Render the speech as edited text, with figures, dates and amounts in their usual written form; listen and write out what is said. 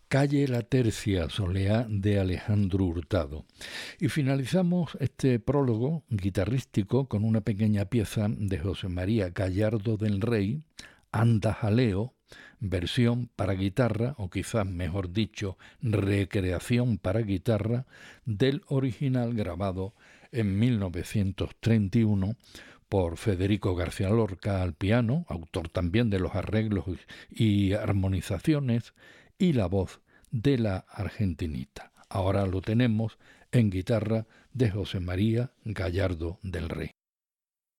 Calle La Tercia, Soleá de Alejandro Hurtado. Y finalizamos este prólogo guitarrístico con una pequeña pieza de José María Gallardo del Rey, Anda Jaleo, versión para guitarra, o quizás mejor dicho, recreación para guitarra, del original grabado en 1931 por Federico García Lorca al piano, autor también de los arreglos y armonizaciones, y la voz de la argentinita. Ahora lo tenemos en guitarra de José María Gallardo del Rey.